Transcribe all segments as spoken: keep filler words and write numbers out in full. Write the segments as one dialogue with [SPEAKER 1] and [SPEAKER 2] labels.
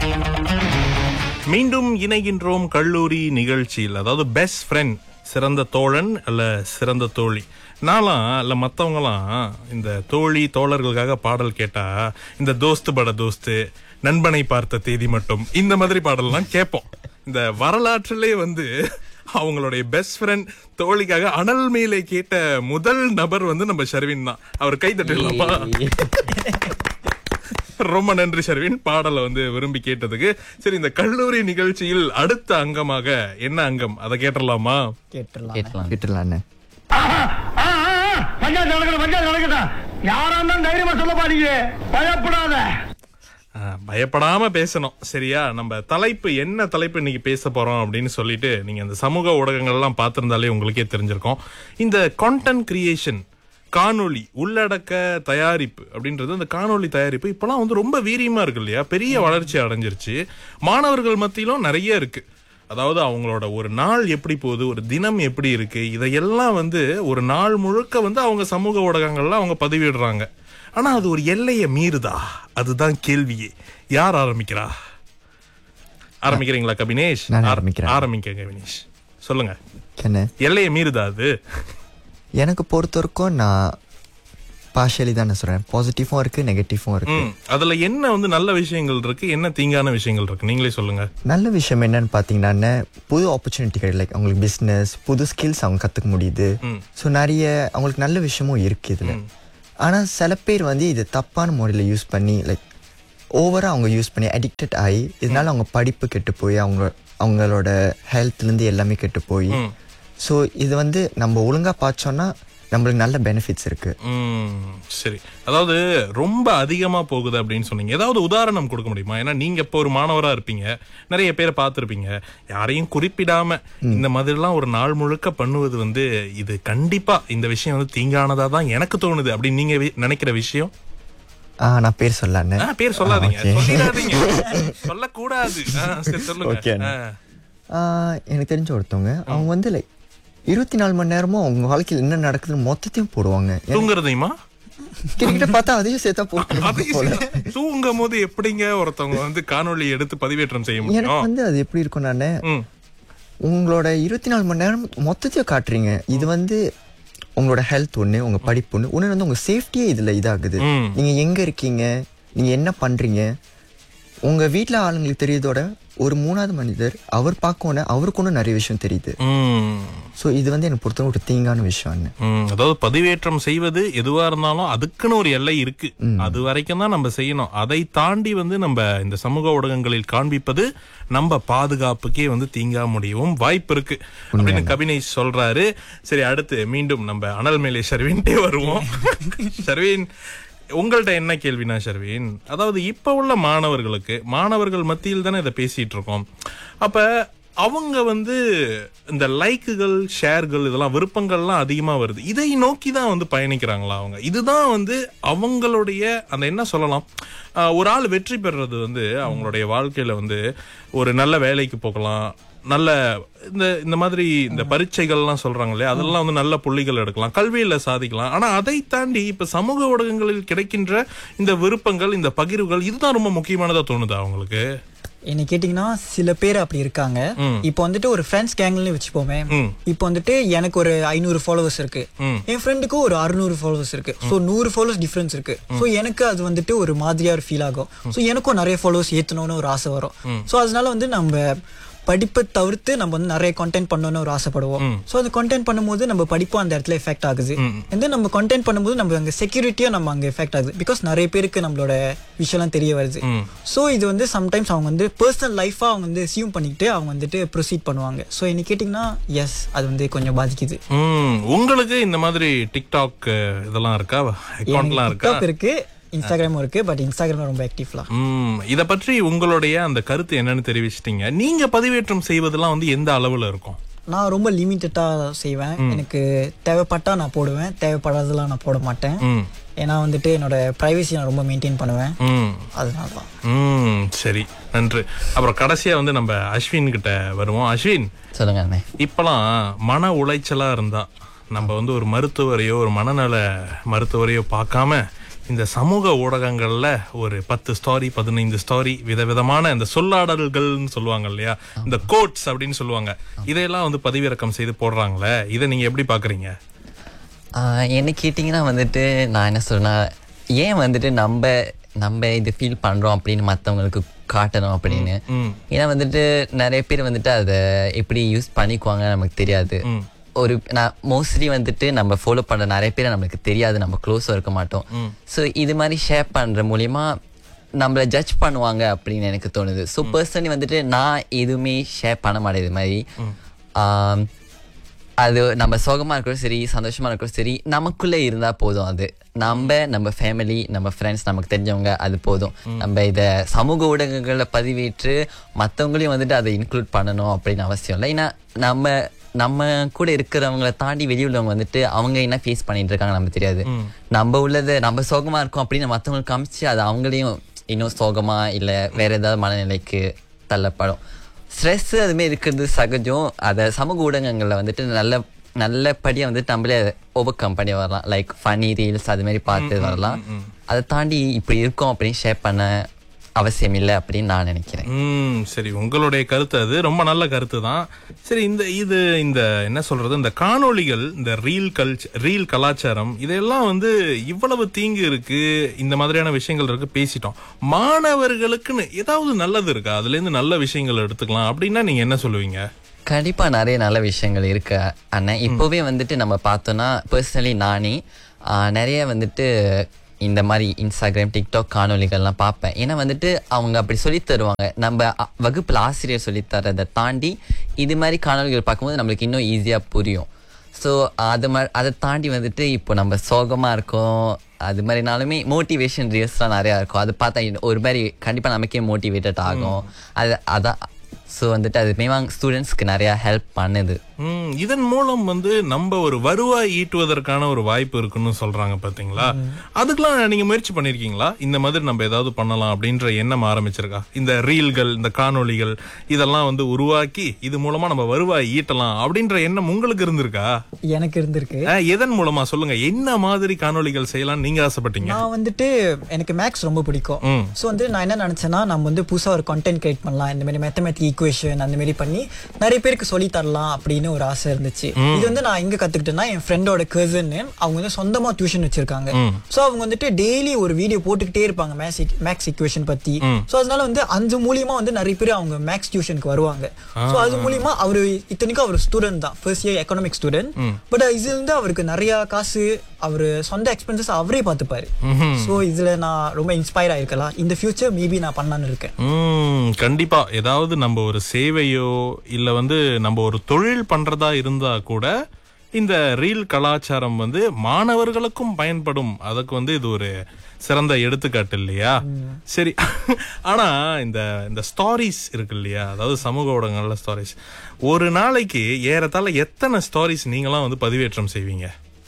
[SPEAKER 1] மீண்டும் இணைகின்றோம் கல்லூரி நிகழ்ச்சியில். அதாவது பெஸ்ட் ஃப்ரெண்ட், சிறந்த தோழன் அல்ல சிறந்த தோழி. நான்லாம் இல்ல மத்தவங்கலாம் இந்த தோழி தோழர்களுக்காக பாடல் கேட்டா இந்த தோஸ்து பட தோஸ்து, நண்பனை பார்த்த தேதி மட்டும், இந்த மாதிரி பாடல்லாம் கேட்போம். இந்த வரலாற்றிலே வந்து அவங்களுடைய பெஸ்ட் ஃப்ரெண்ட் தோழிக்காக அனல் மேலே கேட்ட முதல் நபர் வந்து நம்ம ஷர்வின் தான். அவர் கை தட்டிடலாமா? ரொம்ப நன்றி ஷர்வின், பாடலை வந்து விரும்பி கேட்டதுக்கு. சரி, இந்த கல்லூரி நிகழ்ச்சியில் அடுத்த அங்கமாக என்ன அங்கம், அதை கேட்டலாமா?
[SPEAKER 2] கேட்டலாம் கேட்டலாம்.
[SPEAKER 1] பயப்படாம பேசணும், சரியா? நம்ம தலைப்பு என்ன தலைப்பு இன்னைக்கு பேச போறோம் அப்படின்னு சொல்லிட்டு நீங்க இந்த சமூக ஊடகங்கள் எல்லாம் பார்த்திருந்தாலே உங்களுக்கே தெரிஞ்சிருக்கும். இந்த கான்டென்ட் கிரியேஷன், காணொளி உள்ளடக்க தயாரிப்பு அப்படின்றது, அந்த காணொளி தயாரிப்பு இப்பெல்லாம் வந்து ரொம்ப வீரியமா இருக்கு இல்லையா? பெரிய வளர்ச்சி அடைஞ்சிருச்சு. மாணவர்கள் மத்தியிலும் நிறைய இருக்கு. அதாவது அவங்களோட ஒரு நாள் எப்படி போகுது, ஒரு தினம் எப்படி இருக்கு, இதையெல்லாம் வந்து ஒரு நாள் முழுக்க வந்து அவங்க சமூக ஊடகங்கள்ல அவங்க பதிவிடுறாங்க. ஆனா அது ஒரு எல்லையை மீறுதா? அதுதான் கேள்வியே. யார் ஆரம்பிக்கிறா? ஆரம்பிக்கிறீங்களா கபினேஷ்? ஆரம்பிக்க கபினேஷ், சொல்லுங்க. எல்லையை மீறுதா அது?
[SPEAKER 2] எனக்கு பொறுத்த வரைக்கும் நான் பார்ஷியலி தான் சொல்றேன். பாசிட்டிவும் இருக்கு, நெகட்டிவும் இருக்கு.
[SPEAKER 1] அதுல என்ன வந்து நல்ல விஷயங்கள் இருக்கு, என்ன தீங்கான விஷயங்கள் இருக்கு, நீங்களே சொல்லுங்க.
[SPEAKER 2] நல்ல விஷயம் என்னன்னு பாத்தீங்கன்னா, புது ஆப்பர்ச்சுனிட்டி கிடையாது. லைக் அவங்களுக்கு பிசினஸ், புது ஸ்கில்ஸ் அவங்க கத்துக்க முடியுது. ஸோ நிறைய அவங்களுக்கு நல்ல விஷயமும் இருக்கு இதுல. ஆனா சில பேர் வந்து இது தப்பான முறையில யூஸ் பண்ணி, லைக் ஓவரா அவங்க யூஸ் பண்ணி அடிக்டட் ஆகி, இதனால அவங்க படிப்பு கெட்டு போய் அவங்க அவங்களோட ஹெல்த்ல இருந்து எல்லாமே கெட்டு போய். ஸோ இது வந்து நம்ம ஒழுங்கா பார்த்தோம்னா நம்மளுக்கு நல்ல பெனிஃபிட்ஸ் இருக்கு.
[SPEAKER 1] சரி, அதாவது ரொம்ப அதிகமா போகுது அப்படின்னு சொன்னீங்க. ஏதாவது உதாரணம் கொடுக்க முடியுமா? ஏன்னா நீங்க இப்போ ஒரு மாணவரா இருப்பீங்க, நிறைய பேரை பார்த்துருப்பீங்க. யாரையும் குறிப்பிடாம இந்த மாதிரிலாம் ஒரு நாள் முழுக்க பண்ணுவது வந்து இது கண்டிப்பா இந்த விஷயம் வந்து தீங்கானதா தான் எனக்கு தோணுது அப்படின்னு நீங்க நினைக்கிற விஷயம்?
[SPEAKER 2] ஆஹ் நான் பேர் சொல்லானே.
[SPEAKER 1] பேர் சொல்லாதீங்க, சொல்லிடாதீங்க, சொல்லக்கூடாது. சரி சொல்லுங்க.
[SPEAKER 2] எனக்கு தெரிஞ்ச ஒருத்தவங்க, அவங்க வந்து லைக் இருபத்தி நாலு மணி நேரமும் அவங்க வாழ்க்கையில் என்ன நடக்குதுன்னு மொத்தத்தையும் போடுவாங்க.
[SPEAKER 1] தூங்குறதையுமா
[SPEAKER 2] கிட்ட பார்த்தா அதையும் சேர்த்தா போட்டு
[SPEAKER 1] தூங்கும் போது எப்படிங்க ஒருத்தவங்க வந்து காணொலி எடுத்து பதிவேற்றம் செய்ய முடியும்?
[SPEAKER 2] எனக்கு வந்து அது எப்படி இருக்கும், நானு உங்களோட இருபத்தி நாலு மணி நேரம் மொத்தத்தையும் காட்டுறீங்க. இது வந்து உங்களோட ஹெல்த் ஒண்ணு, உங்க படிப்பு ஒண்ணு, ஒண்ணு வந்து உங்க சேஃப்டியே இதுல இதாகுது. நீங்க எங்க இருக்கீங்க, நீங்க என்ன பண்றீங்க, உங்க வீட்டுல ஆளுங்களுக்கு தெரியதோட ஒரு மூணாவது மனிதர் அவர் பார்க்கணும், அவருக்கு ஒன்றும் நிறைய விஷயம் தெரியுது. சோ இது வந்து எனக்கு பொறுத்த ஒரு தீங்கான விஷயம்.
[SPEAKER 1] அதாவது பதிவேற்றம் செய்வது எதுவா இருந்தாலும் அதுக்குன்னு ஒரு எல்லை இருக்கு, அது வரைக்கும் தான் நம்ம செய்யணும். அதை தாண்டி வந்து நம்ம இந்த சமூக ஊடகங்களில் காண்பிப்பது நம்ம பாதுகாப்புக்கே வந்து தீங்கா முடியவும் வாய்ப்பு இருக்கு அப்படின்னு கபினேஷ் சொல்றாரு. சரி, அடுத்து மீண்டும் நம்ம அனல் மேலே ஷர்வின்ட்டே வருவோம். ஷர்வின், உங்கள்ட்ட என்ன கேள்வினா ஷர்வின், அதாவது இப்ப உள்ள மாணவர்களுக்கு, மாணவர்கள் மத்தியில் தானே இதை பேசிட்டு இருக்கோம். அப்ப அவங்க வந்து இந்த லைக்குகள், ஷேர்கள், இதெல்லாம் விருப்பங்கள்லாம் அதிகமா வருது. இதை நோக்கி தான் வந்து பயணிக்கிறாங்களா அவங்க? இதுதான் வந்து அவங்களுடைய அந்த என்ன சொல்லலாம், ஒரு ஆள் வெற்றி பெறுறது வந்து அவங்களுடைய வாழ்க்கையில வந்து ஒரு நல்ல வேலைக்கு போகலாம், நல்ல இந்த இந்த மாதிரி இந்த பரீட்சைகள்லாம் சொல்றாங்க இல்லையா, அதெல்லாம் வந்து நல்ல புள்ளிகள் எடுக்கலாம், கல்வியில சாதிக்கலாம். ஆனா அதை தாண்டி இப்ப சமூக ஊடகங்களில் கிடைக்கின்ற இந்த விருப்பங்கள், இந்த பகிர்வுகள், இதுதான் ரொம்ப முக்கியமானதா தோணுதா அவங்களுக்கு?
[SPEAKER 3] என்ன கேட்டீங்கன்னா சில பேர் அப்படி இருக்காங்க. இப்போ வந்துட்டு ஒரு ஃப்ரெண்ட்ஸ் கேங்ல வச்சுப்போமே, இப்போ வந்துட்டு எனக்கு ஒரு ஐநூறு ஃபாலோவர்ஸ் இருக்கு, என் ஃப்ரெண்டுக்கு ஒரு அறுநூறு ஃபாலோவர்ஸ் இருக்கு. ஸோ நூறு ஃபாலோவர்ஸ் டிஃபரன்ஸ் இருக்கு. ஸோ எனக்கு அது வந்துட்டு ஒரு மாதிரியா ஒரு ஃபீல் ஆகும். ஸோ எனக்கும் நிறைய ஃபாலோவர்ஸ் ஏற்றணும்னு ஒரு ஆசை வரும். ஸோ அதனால வந்து நம்ம படிப்பை தவிர்த்து நம்ம வந்து நிறைய கண்டென்ட் பண்ணணும்னு ஒரு ஆசைப்படுவோம். ஸோ அந்த கண்டென்ட் பண்ணும்போது நம்ம படிப்பும் அந்த இடத்துல எஃபெக்ட் ஆகுது. வந்து நம்ம கண்டென்ட் பண்ணும்போது நம்ம அங்கே செக்யூரிட்டியா நம்ம அங்கே எஃபெக்ட் ஆகுது. பிகாஸ் நிறைய பேருக்கு நம்மளோட விஷயம்லாம் தெரிய வருது. ஸோ இது வந்து சம்டைம்ஸ் அவங்க வந்து பர்சனல் லைஃபா அவங்க வந்து அசியூம் பண்ணிட்டு அவங்க வந்துட்டு ப்ரொசீட் பண்ணுவாங்க. ஸோ என்ன கேட்டிங்கன்னா எஸ், அது வந்து கொஞ்சம் பாதிக்குது.
[SPEAKER 1] உங்களுக்கு இந்த மாதிரி டிக்டாக் இதெல்லாம் இருக்கா? அக்கவுண்ட்லாம் இருக்கா?
[SPEAKER 3] டிக்டாக் இருக்கு, இன்ஸ்டாகிராமும் இருக்கு. பட் இன்ஸ்டாகிராம் ரொம்ப ஆக்டிவ்லாம்.
[SPEAKER 1] இத பற்றி உங்களுடைய அந்த கருத்து என்னன்னு தெரிவிச்சிட்டீங்க. நீங்க பதிவேற்றம் செய்வதெல்லாம் வந்து எந்த அளவுல இருக்கும்?
[SPEAKER 3] நான் ரொம்ப லிமிட்டடா செய்வேன். எனக்கு தேவைப்பட்டா நான் போடுவேன், தேவைப்படாதெல்லாம் நான் போட மாட்டேன். ஏன்னா வந்துட்டு என்னோட பிரைவசி நான் ரொம்ப மெயின்டைன் பண்ணுவேன். அதனாலதான்.
[SPEAKER 1] ம், சரி, நன்றி. அப்புறம் கடைசியா வந்து நம்ம அஸ்வின் கிட்ட வருவோம். அஸ்வின்,
[SPEAKER 4] சொல்லுங்க.
[SPEAKER 1] இப்பெல்லாம் மன உளைச்சலா இருந்தா நம்ம வந்து ஒரு மருத்துவரையோ ஒரு மனநல மருத்துவரையோ பார்க்காம இந்த சமூக ஊடகங்கள்ல ஒரு பத்து ஸ்டோரி பதினைந்து ஸ்டோரி விதவிதமான இந்த சொல்லாடல்கள்னு சொல்லுவாங்க இல்லையா, இந்த கோட்ஸ் அப்படின்னு சொல்லுவாங்க, இதையெல்லாம் வந்து பதிவிறக்கம் செய்து போடுறாங்களே, இதை நீங்க எப்படி பாக்குறீங்க?
[SPEAKER 4] என்ன கேட்டிங்கன்னா வந்துட்டு நான் என்ன சொல்றேன்னா, ஏன் வந்துட்டு நம்ம நம்ம இது ஃபீல் பண்றோம் அப்படின்னு மற்றவங்களுக்கு காட்டணும் அப்படின்னு. ஏன்னா வந்துட்டு நிறைய பேர் வந்துட்டு அதை எப்படி யூஸ் பண்ணிக்குவாங்க நமக்கு தெரியாது. ஒரு நான் மோஸ்ட்லி வந்துட்டு நம்ம ஃபாலோ பண்ற நிறைய பேர் நம்மளுக்கு தெரியாது, நம்ம க்ளோஸாக இருக்க மாட்டோம். ஸோ இது மாதிரி ஷேர் பண்ற மூலியமா நம்மளை ஜட்ஜ் பண்ணுவாங்க அப்படின்னு எனக்கு தோணுது. ஸோ பர்சனலி வந்துட்டு நான் எதுவுமே ஷேர் பண்ண மாட்டேன் இது மாதிரி. அது நம்ம சோகமாக இருக்கிறோம் சரி, சந்தோஷமாக இருக்கிறோம் சரி, நமக்குள்ளே இருந்தால் போதும். அது நம்ம நம்ம ஃபேமிலி, நம்ம ஃப்ரெண்ட்ஸ், நமக்கு தெரிஞ்சவங்க, அது போதும். நம்ம இதை சமூக ஊடகங்களில் பதிவேற்று மற்றவங்களையும் வந்துட்டு அதை இன்க்ளூட் பண்ணணும் அப்படின்னு அவசியம் இல்லை. ஏன்னா நம்ம நம்ம கூட இருக்கிறவங்களை தாண்டி வெளியுள்ளவங்க வந்துட்டு அவங்க என்ன ஃபேஸ் பண்ணிட்டு இருக்காங்க நமக்கு தெரியாது. நம்ம உள்ளதை நம்ம சோகமாக இருக்கோம் அப்படின்னு மற்றவங்களுக்கு காமிச்சு அது அவங்களையும் இன்னும் சோகமா இல்லை வேற ஏதாவது மனநிலைக்கு தள்ளப்படும். ஸ்ட்ரெஸ் அதுமாரி இருக்கிறது சகஜம். அதை சமூக ஊடகங்களில் வந்துட்டு நல்ல நல்லபடியாக வந்துட்டு நம்மளே ஓவர் கம் பண்ணி வரலாம். லைக் ஃபனி ரீல்ஸ் அது மாதிரி பார்த்து வரலாம். அதை தாண்டி இப்படி இருக்கோம் அப்படின்னு ஷேர் பண்ண அவசியம் இல்லை அப்படின்னு நான் நினைக்கிறேன்.
[SPEAKER 1] ம் சரி, உங்களுடைய கருத்து அது ரொம்ப நல்ல கருத்து தான். சரி, இந்த இது இந்த என்ன சொல்றது, இந்த காணொளிகள், இந்த ரீல் கல்ச்சர், ரீல் கலாச்சாரம், இதெல்லாம் வந்து இவ்வளவு தீங்கு இருக்கு, இந்த மாதிரியான விஷயங்கள் இருக்கு பேசிட்டோம். மாணவர்களுக்குன்னு ஏதாவது நல்லது இருக்கா, அதுல இருந்து நல்ல விஷயங்கள் எடுத்துக்கலாம் அப்படின்னா நீங்க என்ன சொல்லுவீங்க?
[SPEAKER 4] கண்டிப்பா நிறைய நல்ல விஷயங்கள் இருக்கு அண்ணன். இப்போவே வந்துட்டு நம்ம பார்த்தோம்னா பர்சனலி நானே நிறைய வந்துட்டு இந்த மாதிரி இன்ஸ்டாகிராம், டிக்டாக் காணொலிகள்லாம் பார்ப்பேன். ஏன்னா வந்துட்டு அவங்க அப்படி சொல்லி தருவாங்க. நம்ம வகுப்பில் ஆசிரியர் சொல்லித்தரதை தாண்டி இது மாதிரி காணொலிகள் பார்க்கும்போது நம்மளுக்கு இன்னும் ஈஸியாக புரியும். ஸோ அது மாதிரி அதை தாண்டி வந்துட்டு இப்போ நம்ம சோகமாக இருக்கோம், அது மாதிரினாலுமே மோட்டிவேஷன் ரீல்ஸ்லாம் நிறையா இருக்கும். அது பார்த்தா ஒரு மாதிரி கண்டிப்பாக நமக்கே மோட்டிவேட்டட் ஆகும். அது அதான் ஸோ வந்துட்டு அது மேவாங் ஸ்டூடெண்ட்ஸ்க்கு நிறையா ஹெல்ப் பண்ணுது.
[SPEAKER 1] ம் இதன் மூலம் வந்து நம்ம ஒரு வருவாய் ஈட்டுவதற்கான ஒரு வாய்ப்பு இருக்குன்னு சொல்றாங்க பாத்தீங்களா? அதுக்கெல்லாம் நீங்க முயற்சி பண்ணிருக்கீங்களா? இந்த மாதிரி நம்ம ஏதாவது பண்ணலாம் அப்படின்ற எண்ணம் ஆரம்பிச்சிருக்கா? இந்த ரீல்கள், இந்த காணொளிகள் இதெல்லாம் வந்து உருவாக்கி இது மூலமா நம்ம வருவாய் ஈட்டலாம் அப்படின்ற எண்ணம் உங்களுக்கு இருந்திருக்கா?
[SPEAKER 3] எனக்கு இருந்திருக்கு.
[SPEAKER 1] எதன் மூலமா சொல்லுங்க, என்ன மாதிரி காணொளிகள் செய்யலாம் நீங்க ஆசைப்பட்டீங்க?
[SPEAKER 3] நான் வந்துட்டு எனக்கு மேக்ஸ் ரொம்ப பிடிக்கும். ஸோ வந்து நான் என்ன நினைச்சேன்னா, நம்ம வந்து புதுசா ஒரு கண்டென்ட் கிரியேட் பண்ணலாம், இந்த மாதிரி மேத்தமேட்டிக் ஈக்குவேஷன் அந்த மாதிரி பண்ணி நிறைய பேருக்கு சொல்லி தரலாம் அப்படின்னு ஒரு ஆசை இருந்துச்சு. இது வந்து நான் எங்க கத்துக்கிட்டேன்னா, என் ஃப்ரெண்டோட கசின், அவங்க வந்து சொந்தமா டியூஷன் வச்சிருக்காங்க. சோ அவங்க வந்துட்டு டெய்லி ஒரு வீடியோ போட்டுக்கிட்டே இருப்பாங்க மேக்ஸ் ஈக்குவேஷன் பத்தி. சோ அதனால வந்து அந்த மூலியமா வந்து நிறைய பேர் அவங்க மேக்ஸ் டியூஷனுக்கு வருவாங்க. சோ அது மூலியமா அவரு இத்தனைக்கும் அவர் ஸ்டூடெண்ட் தான், first year economic student. But இதுல இருந்து அவருக்கு நிறைய காசு, அவரு சொந்த எக்ஸ்பென்சஸ் அவரே பார்த்துப்பாரு. சோ இதுல நான் ரொம்ப இன்ஸ்பயர் ஆயிருக்கலாம். இந்த ஃபியூச்சர் மேபி நான் பண்ணலான்னு இருக்கேன்.
[SPEAKER 1] கண்டிப்பா ஏதாவது நம்ம ஒரு சேவையோ இல்ல வந்து நம்ம ஒரு தொழில் பண்றதா இருந்தா கூட இந்த ரீல் கலாச்சாரம் வந்து மாணவர்களுக்கும் பயன்படும். அதுக்கு வந்து இது ஒரு சிறந்த எடுத்துக்காட்டு இல்லையா? சரி, ஆனா இந்த இந்த ஸ்டோரிஸ் இருக்கு இல்லையா, அதாவது சமூக ஊடகங்கள்ல ஸ்டோரிஸ், ஒரு நாளைக்கு ஏறத்தாழ எத்தனை ஸ்டோரிஸ் நீங்களாம் வந்து பதிவேற்றம் செய்வீங்க?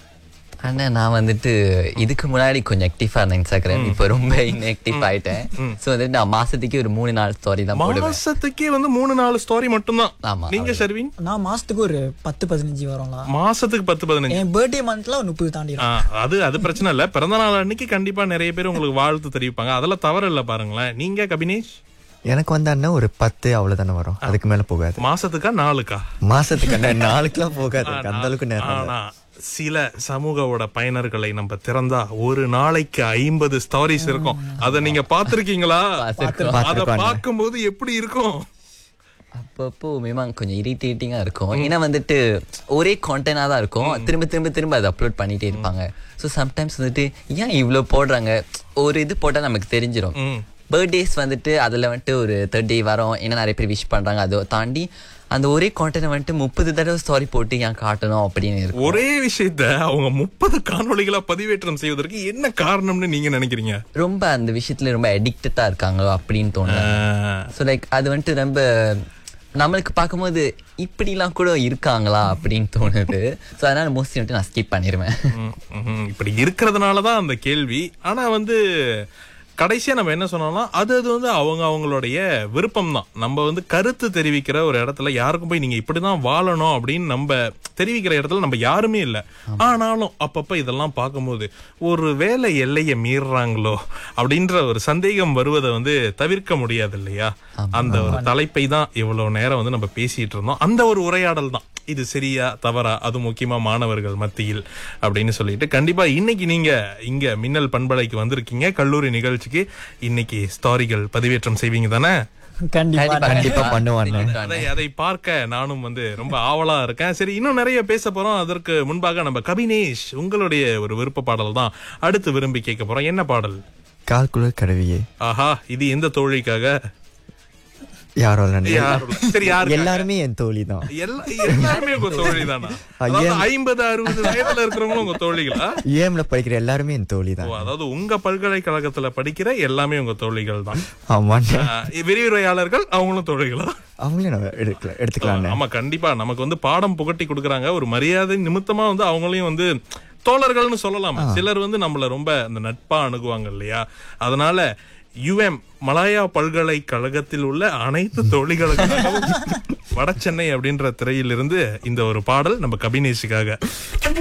[SPEAKER 4] ஆனா நான் வந்துட்டு இதுக்கு முன்னாடி கொஞ்சம் ஆக்டிவா இருந்தேன் இன்ஸ்டாகிராம். இப்போ ரொம்ப இன்ஆக்டிவ் ஆயிட்டேன். சோ வந்துட்டு நான் மாசத்துக்கு ஒரு மூணு நாலு ஸ்டோரி தான் போடுவேன்.
[SPEAKER 1] மாசத்துக்கே வந்து மூணு நாலு ஸ்டோரி மட்டும்தான்?
[SPEAKER 4] ஆமா.
[SPEAKER 1] நீங்க ஷர்வின்?
[SPEAKER 3] நான் மாசத்துக்கு ஒரு பத்து பதினஞ்சு வரும்லாம்.
[SPEAKER 1] மாசத்துக்கு பத்து பதினஞ்சு?
[SPEAKER 3] என் பர்த்டே மந்த்ல ஒரு முப்பது தாண்டி.
[SPEAKER 1] அது அது பிரச்சனை இல்ல. பிறந்த நாள் அன்னைக்கு கண்டிப்பா நிறைய பேர் உங்களுக்கு வாழ்த்து தெரிவிப்பாங்க, அதெல்லாம் தவறு இல்ல. பாருங்களேன், நீங்க கபினேஷ்?
[SPEAKER 2] எனக்கு வந்து அண்ணா ஒரு பத்து அவ்வளவுதானே வரும், அதுக்கு மேல போகாது.
[SPEAKER 1] மாசத்துக்கா நாளுக்கா?
[SPEAKER 2] மாசத்துக்கு நாளுக்குலாம் போகாது, அந்த அளவுக்கு நேரம்.
[SPEAKER 1] சில சமூகவோட பயனர்களை நம்ம திறந்தா ஒரு நாளைக்கு ஐம்பது ஸ்டோரிஸ் இருக்கும். அத நீங்க பாத்திருக்கீங்களா? அத பார்க்கும்போது எப்படி இருக்கும்?
[SPEAKER 4] அப்பப்போ மேமாங் கொஞ்சம் இரிட்டேட்டிங்கா இருக்கும். ஏன்னா வந்துட்டு ஒரே கான்டென்டா தான் இருக்கும், திரும்ப திரும்ப திரும்ப அதை அப்லோட் பண்ணிட்டே இருப்பாங்க. ஸோ சம்டைம்ஸ் வந்துட்டு ஏன் இவ்வளோ போடுறாங்க, ஒரு இது போட்டால் நமக்கு தெரிஞ்சிடும். பர்த்டேஸ் வந்துட்டு அதில் வந்துட்டு ஒரு தேர்ட் டே வரும், ஏன்னா நிறைய பேர் விஷ் பண்ணுறாங்க. அதை தாண்டி அந்த ஒரே கான்டென்ட் வந்துட்டு முப்பது தடவை ஸ்டோரி போட்டு ஏன் காட்டணும் அப்படின்னு இருக்கு.
[SPEAKER 1] ஒரே விஷயத்த அவங்க முப்பது காணொளிகளா பதிவேற்றம் செய்வதற்கு என்ன காரணம்னு நீங்க நினைக்கிறீங்க?
[SPEAKER 4] ரொம்ப அந்த விஷயத்துல ரொம்ப அடிக்டடா இருக்காங்களோ அப்படின்னு தோணுது. ஸோ லைக் அது வந்துட்டு ரொம்ப நம்மளுக்கு பார்க்கும்போது இப்படிலாம் கூட இருக்காங்களா அப்படின்னு தோணுது. ஸோ அதனால மோஸ்ட்லி வந்துட்டு நான் ஸ்கிப் பண்ணிடுவேன்.
[SPEAKER 1] இப்படி இருக்கிறதுனாலதான் அந்த கேள்வி. ஆனா வந்து கடைசியா நம்ம என்ன சொன்னோம்னா அது அது வந்து அவங்க அவங்களுடைய விருப்பம் தான். நம்ம வந்து கருத்து தெரிவிக்கிற ஒரு இடத்துல யாருக்கும் போய் நீங்க இப்படிதான் வாழணும் அப்படின்னு நம்ம தெரிவிக்கிற இடத்துல நம்ம யாருமே இல்ல. ஆனாலும் அப்பப்ப இதெல்லாம் பார்க்கும்போது ஒரு வேலை எல்லையை மீறுறாங்களோ அப்படின்ற ஒரு சந்தேகம் வருவதை வந்து தவிர்க்க முடியாது இல்லையா? அந்த ஒரு தலைப்பை தான் இவ்வளவு நேரம் வந்து நம்ம பேசிட்டு இருந்தோம். அந்த ஒரு உரையாடல் தான் இது சரியா தவறா, அது முக்கியமா மாணவர்கள் மத்தியில் அப்படின்னு சொல்லிட்டு கண்டிப்பா இன்னைக்கு நீங்க இங்க மின்னல் பண்பலைக்கு வந்திருக்கீங்க கல்லூரி நிகழ்ச்சிக்கு. இன்னைக்கு ஸ்டாரிகள் பதிவேற்றம் செய்வீங்க தானே?
[SPEAKER 3] கண்டிப்பா
[SPEAKER 2] கண்டிப்பா பண்ணுவாங்க.
[SPEAKER 1] அதை அதை பார்க்க நானும் வந்து ரொம்ப ஆவலா இருக்கேன். சரி, இன்னும் நிறைய பேச போறோம். அதற்கு முன்பாக நம்ம கபினேஷ் உங்களுடைய ஒரு விருப்ப பாடல் தான் அடுத்து விரும்பி கேட்க போறோம். என்ன பாடல்?
[SPEAKER 2] கால்குலர் கருவியே.
[SPEAKER 1] ஆஹா, இது எந்த தோழிக்காக?
[SPEAKER 2] யாரோ இல்ல.
[SPEAKER 1] யாரும் இல்ல. சரி, யாரு?
[SPEAKER 2] எல்லாருமே என் தோழி தான்.
[SPEAKER 1] எல்லாருமே உங்க தோழி தானா? ஐம்பது அறுபது வயதுல இருக்கிறவங்களும் உங்க தோழிகளா?
[SPEAKER 2] ஏம்ல படிக்கிற எல்லாருமே என் தோழி தான்.
[SPEAKER 1] அதாவது உங்க பல்கலைக்கழகத்துல படிக்கிற எல்லாமே உங்க தோழிகள் தான்.
[SPEAKER 2] ஆமா.
[SPEAKER 1] விரிவுரையாளர்கள் அவங்களும் தோழிகளா?
[SPEAKER 2] அவங்களே நம்ம எடுக்கலாம் எடுத்துக்கலாம்.
[SPEAKER 1] ஆமா, கண்டிப்பா நமக்கு வந்து பாடம் புகட்டி கொடுக்குறாங்க. ஒரு மரியாதை நிமித்தமா வந்து அவங்களையும் வந்து தோழர்கள்னு சொல்லலாம். சிலர் வந்து நம்மள ரொம்ப அந்த நட்பா அணுகுவாங்க இல்லையா? அதனால யுஎம் மலாயா பல்கலைக்கழகத்தில் உள்ள அனைத்து தோழிகளுக்கும் வட சென்னை அப்படின்ற திரையிலிருந்து இந்த ஒரு பாடல் நம்ம கபினேஷுக்காக.